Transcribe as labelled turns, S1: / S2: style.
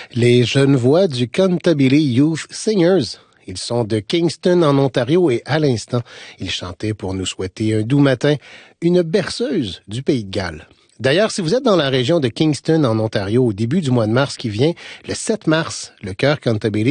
S1: Les jeunes voix du Canterbury Youth Singers. Ils sont de Kingston en Ontario et à l'instant, ils chantaient pour nous souhaiter un doux matin, une berceuse du Pays de Galles. D'ailleurs, si vous êtes dans la région de Kingston en Ontario au début du mois de mars qui vient, le 7 mars, le chœur Canterbury